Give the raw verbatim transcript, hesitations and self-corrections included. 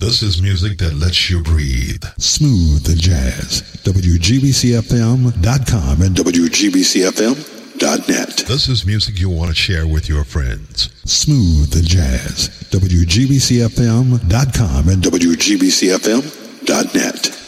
This is music that lets you breathe. Smooth the Jazz. W G B C F M dot com and W G B C F M dot net. This is music you want to share with your friends. Smooth the Jazz. W G B C F M dot com and W G B C F M dot net.